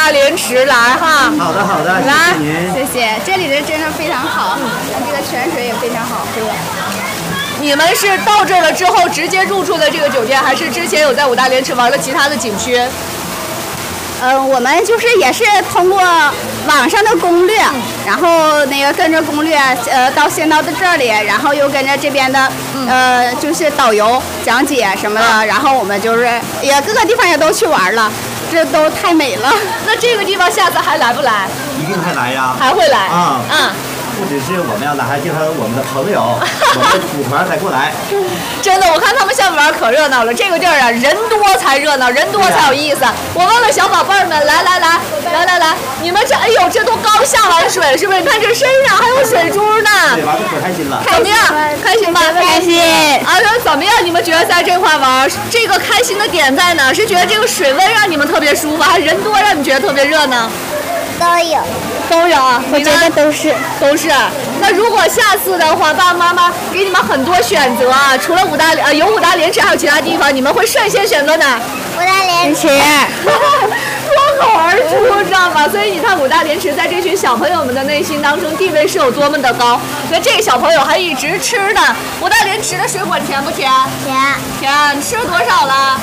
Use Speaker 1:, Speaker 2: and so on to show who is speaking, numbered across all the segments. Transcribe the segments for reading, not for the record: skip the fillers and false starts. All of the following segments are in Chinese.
Speaker 1: 大连池来哈。
Speaker 2: 好的好的，谢谢您。
Speaker 3: 谢谢，这里的真的非常好，这个泉水也非常好喝。
Speaker 1: 你们是到这儿了之后直接入住的这个酒店，还是之前有在五大连池玩了其他的景区？
Speaker 3: 我们就是也是通过网上的攻略，然后那个跟着攻略，先到这里，然后又跟着这边的，就是导游讲解什么的，然后我们就是也各个地方也都去玩了，这都太美了。
Speaker 1: 那这个地方下次还来不来？
Speaker 2: 一定还来呀！
Speaker 1: 还会来
Speaker 2: 啊！
Speaker 1: 嗯。
Speaker 2: 不只是我们要来，还介绍我们的朋友，我们的组团才过来。
Speaker 1: 真的，我看他们下面玩可热闹了。这个地儿啊，人多才热闹，人多才有意思。我问问小宝贝儿们，来，你们这，哎呦，这都刚下完水，是不是？你看这身上还有水珠呢。
Speaker 2: 对，玩的可开心了。
Speaker 1: 怎么样？开心吧？
Speaker 3: 开心。
Speaker 1: 啊，怎么样？你们觉得在这块玩，这个开心的点在哪？是觉得这个水温让你们特别舒服，还是人多让你觉得特别热呢？
Speaker 3: 都有，
Speaker 1: 我觉得都是。那如果下次的话，爸爸妈妈给你们很多选择啊，除了有五大连池，还有其他地方，你们会率先选择哪？
Speaker 3: 五大连池。
Speaker 1: 脱口而出，知道吗？所以你看，五大连池在这群小朋友们的内心当中地位是有多么的高。那这个小朋友还一直吃呢。五大连池的水果甜不甜？甜。你吃了多少了？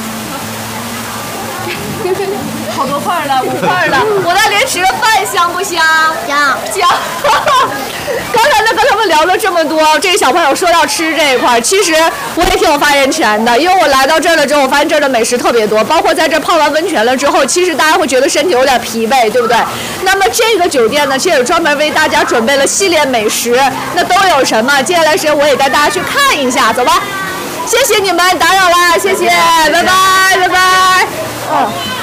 Speaker 1: 好多块了，5块了。五大连池的饭香不香？香。刚才就跟他们聊了这么多，这个小朋友说要吃这一块，其实我也挺有发言权的，因为我来到这儿了之后，我发现这儿的美食特别多，包括在这儿泡完温泉了之后，其实大家会觉得身体有点疲惫，对不对？那么这个酒店呢，其实也专门为大家准备了系列美食，那都有什么？接下来时间我也带大家去看一下，走吧。谢谢你们，打扰了，谢谢，拜拜。